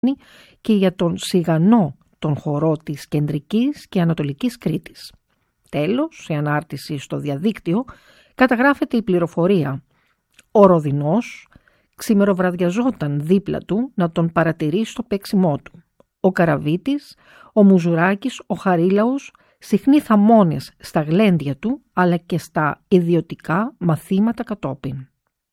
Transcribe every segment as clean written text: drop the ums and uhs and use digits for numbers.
και για τον Σιγανό, τον χορό της Κεντρικής και Ανατολικής Κρήτης. Τέλος, σε ανάρτηση στο διαδίκτυο καταγράφεται η πληροφορία: ο Ροδινός ξημεροβραδιαζόταν δίπλα του να τον παρατηρεί στο παίξιμό του. Ο Καραβίτης, ο Μουζουράκης, ο Χαρίλαος, συχνοί θαμώνες στα γλέντια του, αλλά και στα ιδιωτικά μαθήματα κατόπιν.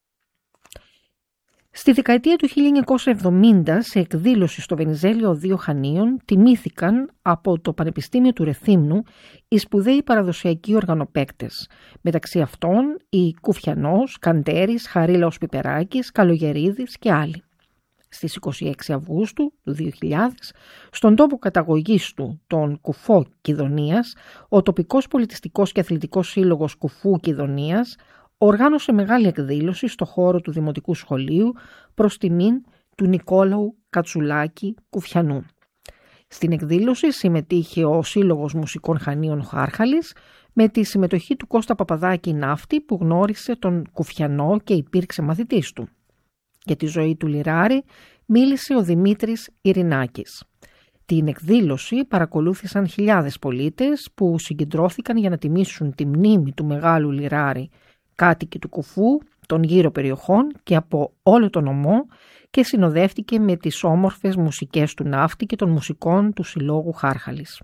Στη δεκαετία του 1970, σε εκδήλωση στο Βενιζέλιο 2 Χανίων, τιμήθηκαν από το Πανεπιστήμιο του Ρεθύμνου οι σπουδαίοι παραδοσιακοί οργανοπαίκτες, μεταξύ αυτών οι Κουφιανός, Καντέρης, Χαρίλαος Πιπεράκης, Καλογερίδης και άλλοι. Στις 26 Αυγούστου του 2000, στον τόπο καταγωγής του, τον Κουφό Κιδωνίας, ο τοπικός πολιτιστικός και αθλητικός σύλλογος Κουφού Κιδωνίας οργάνωσε μεγάλη εκδήλωση στο χώρο του Δημοτικού Σχολείου προς τιμήν του Νικόλαου Κατσουλάκη Κουφιανού. Στην εκδήλωση συμμετείχε ο Σύλλογος Μουσικών Χανίων Χάρχαλης με τη συμμετοχή του Κώστα Παπαδάκη Ναύτη, που γνώρισε τον Κουφιανό και υπήρξε μαθητής του. Για τη ζωή του Λιράρη μίλησε ο Δημήτρης Ειρηνάκης. Την εκδήλωση παρακολούθησαν χιλιάδες πολίτες που συγκεντρώθηκαν για να τιμήσουν τη μνήμη του μεγάλου Λιράρη, κάτοικοι του Κουφού, των γύρω περιοχών και από όλο τον ομό, και συνοδεύτηκε με τις όμορφες μουσικές του Ναύτη και των μουσικών του Συλλόγου Χάρχαλης.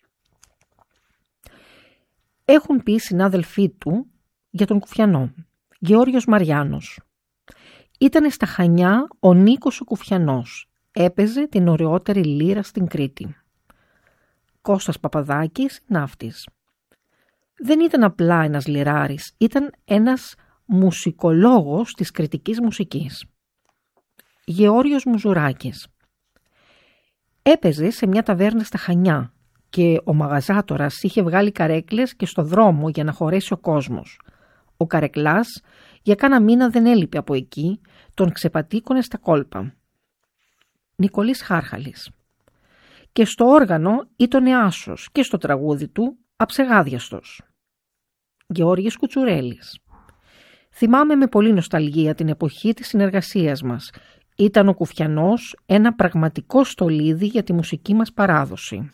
Έχουν πει οι συνάδελφοί του για τον Κουφιανό. Γεώργιος Μαριάνος. Ήτανε στα Χανιά ο Νίκος ο Κουφιανός. Έπαιζε την ωραιότερη λύρα στην Κρήτη. Κώστας Παπαδάκης, Ναύτης. Δεν ήταν απλά ένας λιράρης, ήταν ένας μουσικολόγος της κρητικής μουσικής. Γεώργιος Μουζουράκης. Έπαιζε σε μια ταβέρνα στα Χανιά και ο μαγαζάτορας είχε βγάλει καρέκλες και στο δρόμο για να χωρέσει ο κόσμος. Ο καρεκλάς για κάνα μήνα δεν έλειπε από εκεί, τον ξεπατήκωνε στα κόλπα. Νικολής Χάρχαλης. Και στο όργανο ήτονε άσος και στο τραγούδι του αψεγάδιαστος. Γεώργης Κουτσουρέλης. Θυμάμαι με πολύ νοσταλγία την εποχή της συνεργασίας μας. Ήταν ο Κουφιανός ένα πραγματικό στολίδι για τη μουσική μας παράδοση.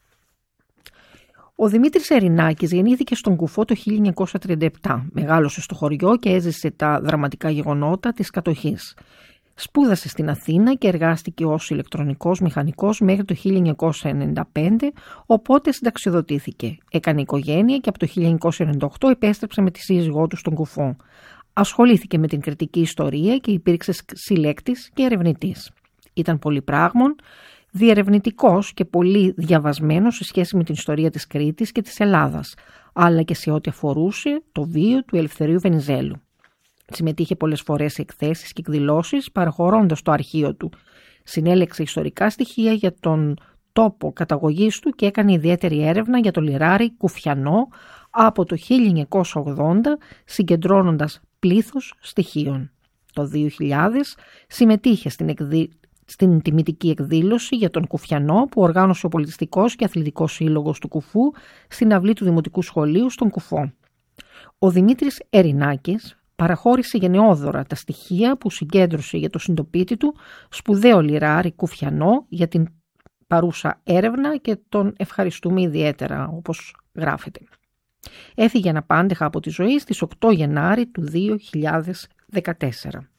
Ο Δημήτρης Ειρηνάκης γεννήθηκε στον Κουφό το 1937. Μεγάλωσε στο χωριό και έζησε τα δραματικά γεγονότα της κατοχής. Σπούδασε στην Αθήνα και εργάστηκε ως ηλεκτρονικός μηχανικός μέχρι το 1995, οπότε συνταξιοδοτήθηκε. Έκανε οικογένεια και από το 1998 επέστρεψε με τη σύζυγό του στον Κουφό. Ασχολήθηκε με την κρητική ιστορία και υπήρξε συλλέκτης και ερευνητής. Ήταν πολυπράγμων, διερευνητικός και πολύ διαβασμένος σε σχέση με την ιστορία της Κρήτης και της Ελλάδας, αλλά και σε ό,τι αφορούσε το βίο του Ελευθερίου Βενιζέλου. Συμμετείχε πολλές φορές σε εκθέσεις και εκδηλώσεις, παραχωρώντας το αρχείο του. Συνέλεξε ιστορικά στοιχεία για τον τόπο καταγωγής του και έκανε ιδιαίτερη έρευνα για το λιράρι Κουφιανό από το 1980, συγκεντρώνοντας πλήθος στοιχείων. Το 2000 συμμετείχε στην τιμητική εκδήλωση για τον Κουφιανό που οργάνωσε ο Πολιτιστικός και Αθλητικός Σύλλογος του Κουφού στην αυλή του Δημοτικού Σχολείου στον Κουφό. Ο Δημήτρης Ειρηνάκης παραχώρησε γενναιόδωρα τα στοιχεία που συγκέντρωσε για το συντοπίτη του, σπουδαίο λιράρι Κουφιανό, για την παρούσα έρευνα και τον ευχαριστούμε ιδιαίτερα, όπως γράφεται. Έφυγε αναπάντεχα από τη ζωή στις 8 Γενάρη του 2014.